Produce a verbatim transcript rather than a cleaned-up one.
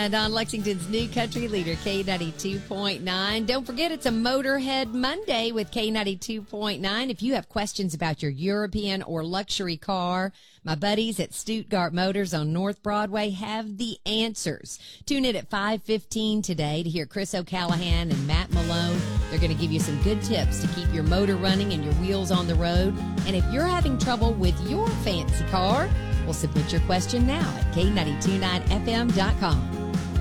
And on Lexington's new country leader, K ninety-two point nine. Don't forget, it's a Motorhead Monday with K ninety-two point nine. If you have questions about your European or luxury car, my buddies at Stuttgart Motors on North Broadway have the answers. Tune in at five fifteen today to hear Chris O'Callahan and Matt Malone. They're going to give you some good tips to keep your motor running and your wheels on the road. And if you're having trouble with your fancy car, well, submit your question now at K nine two nine F M dot com.